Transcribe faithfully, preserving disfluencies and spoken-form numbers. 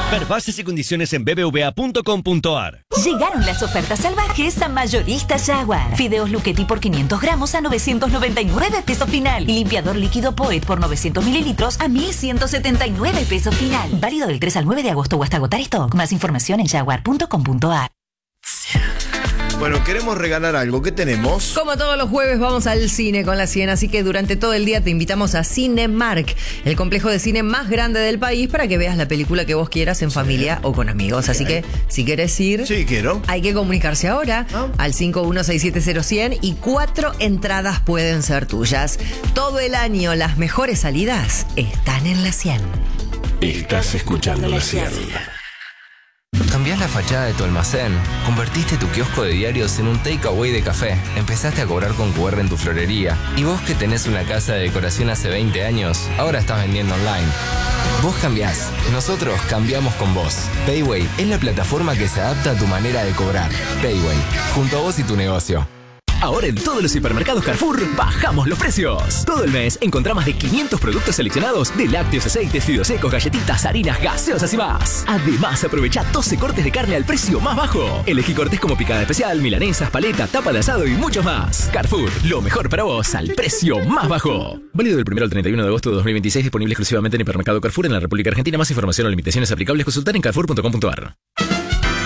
Ver bases y condiciones en b b v a punto com punto a r. Llegaron las ofertas salvajes a Mayorista Jaguar. Fideos Luchetti por quinientos gramos a novecientos noventa y nueve pesos final. Y limpiador líquido Poet por novecientos mililitros a mil ciento setenta y nueve pesos final. Válido del tres al nueve de agosto o hasta agotar stock. Más información en jaguar punto com punto a r. Bueno, queremos regalar algo. ¿Qué tenemos? Como todos los jueves vamos al cine con la cien, así que durante todo el día te invitamos a Cinemark, el complejo de cine más grande del país, para que veas la película que vos quieras en familia o con amigos. Así que si querés ir, sí, quiero. Hay que comunicarse ahora ¿Ah? al cinco uno seis siete cero cien y cuatro entradas pueden ser tuyas. Todo el año las mejores salidas están en la cien. Estás escuchando la cien. Cambiás la fachada de tu almacén, convertiste tu kiosco de diarios en un takeaway de café, empezaste a cobrar con cu erre en tu florería, y vos que tenés una casa de decoración hace veinte años, ahora estás vendiendo online. Vos cambiás, nosotros cambiamos con vos. Payway es la plataforma que se adapta a tu manera de cobrar. Payway, junto a vos y tu negocio. Ahora en todos los hipermercados Carrefour bajamos los precios. Todo el mes encontrá más de quinientos productos seleccionados de lácteos, aceites, fideos secos, galletitas, harinas, gaseosas y más. Además, aprovecha doce cortes de carne al precio más bajo. Elegí cortes como picada especial, milanesas, paleta, tapa de asado y muchos más. Carrefour, lo mejor para vos al precio más bajo. Válido del primero al treinta y uno de agosto de dos mil veintiséis, disponible exclusivamente en hipermercado Carrefour en la República Argentina. Más información o limitaciones aplicables consultar en carrefour punto com punto a r.